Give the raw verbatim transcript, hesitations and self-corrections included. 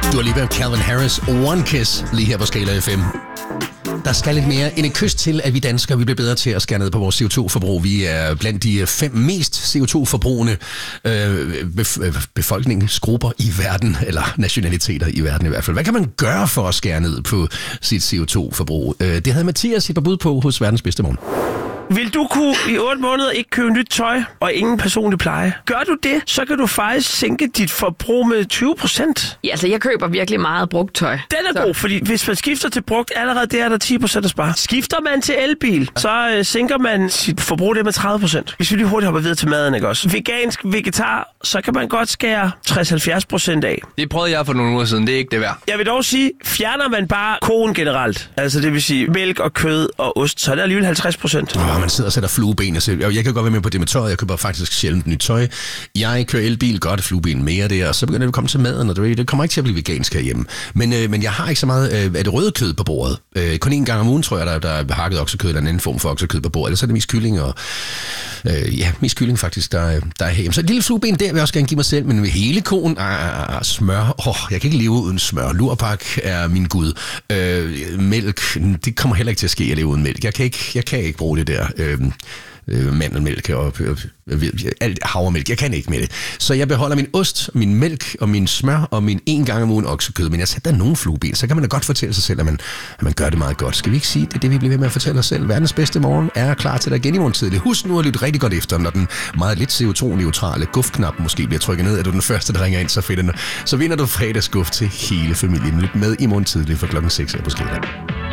Dua Lipa, Calvin Harris, One Kiss, lige her på Skala F M. Der skal lidt mere end et kys til, at vi danskere vi bliver bedre til at skære ned på vores C O to forbrug. Vi er blandt de fem mest C O to forbrugende øh, bef- befolkningsgrupper i verden, eller nationaliteter i verden i hvert fald. Hvad kan man gøre for at skære ned på sit C O to forbrug? Øh, det havde Mathias et par bud på hos Verdens Bedste Morgen. Vil du kunne i otte måneder ikke købe nyt tøj og ingen personlig pleje? Gør du det, så kan du faktisk sænke dit forbrug med tyve procent. Ja, altså jeg køber virkelig meget brugt tøj. Den er så god, fordi hvis man skifter til brugt, allerede der er der ti procent at spare. Skifter man til elbil, så øh, sænker man sit forbrug det med tredive procent. Hvis vi lige hurtigt hopper videre til maden, ikke også? Vegansk vegetar, så kan man godt skære tres til halvfjerds procent af. Det prøvede jeg for nogle uger siden, det er ikke det værd. Jeg vil dog sige, fjerner man bare koen generelt, altså det vil sige mælk og kød og ost, så er det alligevel halvtreds procent. Ja, man sidder og sætter flueben og selv. Jeg kan godt være med på det med tøj. Jeg køber faktisk sjældent nyt tøj. Jeg kører elbil, godt flueben mere der, og så begynder det at komme til maden, og det kommer ikke til at blive vegansk herhjemme. Men, øh, men jeg har ikke så meget øh, af det røde kød på bordet. Øh, kun en gang om ugen, tror jeg, der, der er hakket oksekød eller en anden form for oksekød på bordet. Ellers er det mest kylling og... Øh, ja, mest kylling faktisk, der, der er herhjemme. Så et lille flueben der vil jeg også gerne give mig selv, men med hele koen, ah, smør, oh, jeg kan ikke leve uden smør. Lurpak er min gud. Øh, mælk, det kommer heller ikke til at ske at leve uden mælk. Jeg kan ikke, jeg kan ikke bruge det der... Øh, mandelmælk og alt havremælk. Jeg kan ikke med det. Så jeg beholder min ost, min mælk og min smør og min en gang om ugen oksekød. Men jeg sætter nogle flueben, så kan man da godt fortælle sig selv, at man, at man gør det meget godt. Skal vi ikke sige, det er det, vi bliver ved med at fortælle os selv? Verdens bedste morgen er klar til dig igen i morgen tidlig. Husk nu at lytte rigtig godt efter, når den meget lidt C O to-neutrale gufknap måske bliver trykket ned. Er du den første, der ringer ind, så fedt. Så vinder du fredagsguf til hele familien. Lyt med i morgen tidlig fra klokken seks her på Skala.